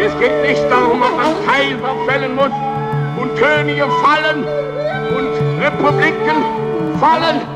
Es geht nicht darum, ob man Kaiser fällen muss und Könige fallen und Republiken fallen.